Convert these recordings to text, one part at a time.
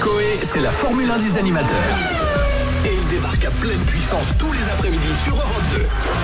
Coé, c'est la Formule 1 des animateurs. Et il débarque à pleine puissance tous les après-midi sur Europe 2.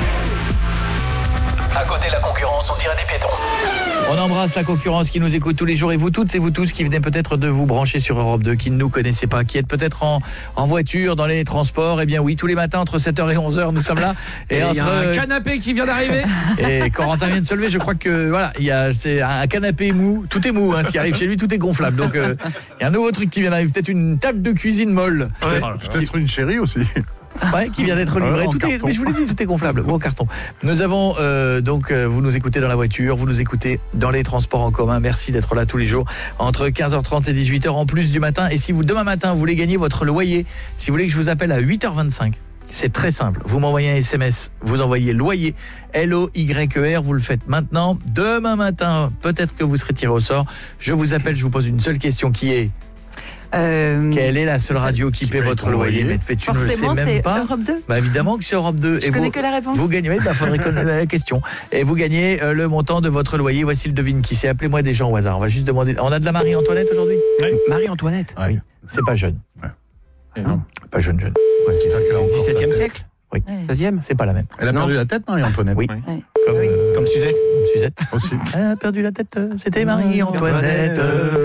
À côté de la concurrence, on dirait des piétons. On embrasse la concurrence qui nous écoute tous les jours et vous toutes et vous tous qui venez peut-être de vous brancher sur Europe 2, qui ne nous connaissez pas, qui êtes peut-être en voiture, dans les transports. Eh bien oui, tous les matins entre 7h et 11h, nous sommes là. Et il y a un canapé qui vient d'arriver. Et Corentin vient de se lever, je crois que voilà, c'est un canapé mou, tout est mou, ce qui arrive chez lui, tout est gonflable. Donc il y a un nouveau truc qui vient d'arriver, peut-être une table de cuisine molle. Ouais, peut-être une chérie aussi. Ouais, qui vient d'être livré. Mais je vous l'ai dit, tout est gonflable, ou en carton. Nous avons vous nous écoutez dans la voiture, vous nous écoutez dans les transports en commun. Merci d'être là tous les jours entre 15h30 et 18h en plus du matin. Et si vous demain matin vous voulez gagner votre loyer, si vous voulez que je vous appelle à 8h25, c'est très simple. Vous m'envoyez un SMS, vous envoyez loyer, LOYER, vous le faites maintenant. Demain matin, peut-être que vous serez tiré au sort. Je vous appelle, je vous pose une seule question qui est quelle est la seule radio qui paie votre loyer? Mais tu ne le sais même pas. Europe 2. Bah évidemment que c'est Europe 2. Je connais que la réponse. Vous gagnez, faudrait connaître la question. Et vous gagnez le montant de votre loyer. Voici le devine qui c'est. Appelez-moi des gens au hasard. On va juste demander. On a de la Marie-Antoinette aujourd'hui? Oui. Marie-Antoinette. Oui. C'est pas jeune. Ouais. Non. Pas jeune. C'est 17e siècle. Oui. 16e. C'est pas la même. Elle a perdu la tête, Marie-Antoinette. Oui. Oui. Comme Suzette. Suzette aussi. Elle a perdu la tête. C'était Marie-Antoinette.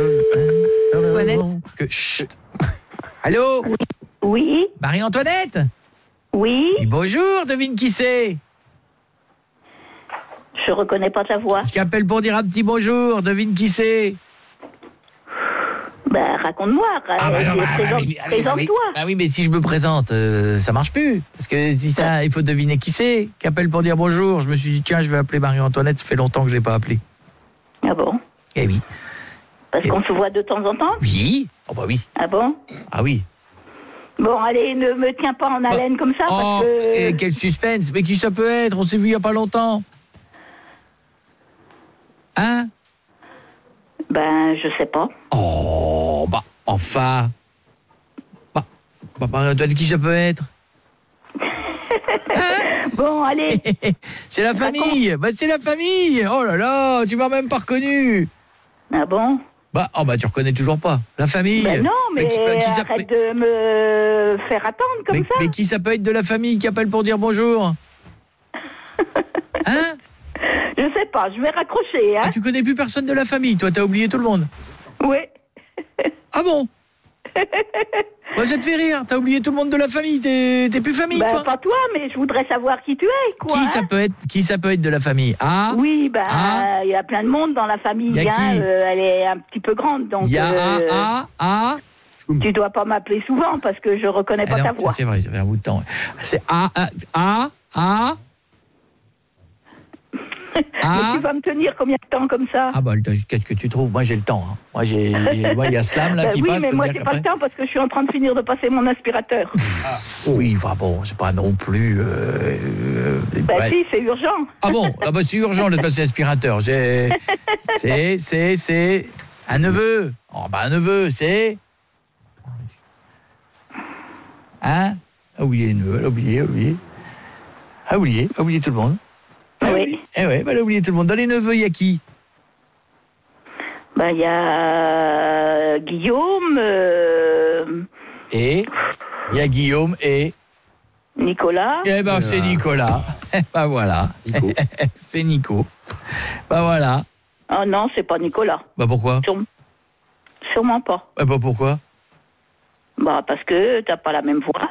Chut. Allô? Oui. Marie-Antoinette? Oui. Et bonjour, devine qui c'est? Je reconnais pas ta voix. Je t'appelle pour dire un petit bonjour, devine qui c'est? Ben, raconte-moi. Présente-toi. Ah oui, mais si je me présente, ça marche plus. Parce que si ça, il faut deviner qui c'est qui appelle pour dire bonjour. Je me suis dit, tiens, je vais appeler Marie-Antoinette, ça fait longtemps que je l'ai pas appelée. Ah bon? Eh oui. Parce qu'on se voit de temps en temps? Oui. Oh bah oui. Ah bon? Ah oui. Bon, allez, ne me tiens pas en haleine comme ça, parce que... Et quel suspense. Mais qui ça peut être? On s'est vu il y a pas longtemps. Hein? Ben, je sais pas. Oh, bah, enfin. Marie-Antoinette, qui ça peut être? Bon, allez. C'est la famille. Bah, c'est la famille. Oh là là, tu m'as même pas reconnu. Ah bon? Tu reconnais toujours pas. La famille. Ben non, mais qui arrête de me faire attendre comme ça. Mais qui ça peut être de la famille qui appelle pour dire bonjour? Hein? Je sais pas, je vais raccrocher, hein. Ah, tu connais plus personne de la famille, toi, t'as oublié tout le monde? Oui. Ah bon? Moi, ça te fait rire, t'as oublié tout le monde de la famille, t'es plus famille, toi? Pas toi, mais je voudrais savoir qui tu es, quoi. Qui ça peut être de la famille? Ah? Oui, il y a plein de monde dans la famille, y a qui? Elle est un petit peu grande, donc... Il y a Tu dois pas m'appeler souvent, parce que je reconnais pas ta voix. C'est vrai, ça fait un bout de temps. C'est Mais tu vas me tenir combien de temps comme ça? Ah bah, qu'est-ce que tu trouves? Moi, j'ai le temps. Hein. Moi, il y a Slam là qui oui, passe. Oui, mais moi, j'ai pas le temps parce que je suis en train de finir de passer mon aspirateur. Oui, enfin bon, c'est pas non plus... Si, c'est urgent. Ah bon? Ah bah, c'est urgent de passer l'aspirateur. C'est un neveu. Oh bah, un neveu, c'est... Hein? Ah oui, les neveux, elle a oublié. Ah, oublié tout le monde. Oui. Eh ouais, elle a oublié tout le monde. Dans les neveux, il y a qui? Il y a Guillaume. Et il y a Guillaume et Nicolas. Eh ben, c'est Nicolas. Ben voilà. Nico. C'est Nico. Ben voilà. Ah non, c'est pas Nicolas. Bah pourquoi? Sûrement pas. Bah pourquoi? Parce que t'as pas la même voix.